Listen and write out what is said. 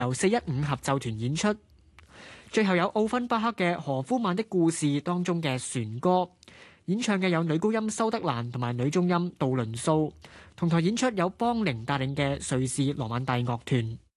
由415合奏團演出。最後有奧芬巴克嘅何夫曼的故事當中嘅船歌，演唱嘅有女高音修德蘭同埋女中音杜倫素，同台演出有邦寧帶領嘅瑞士羅曼蒂樂團。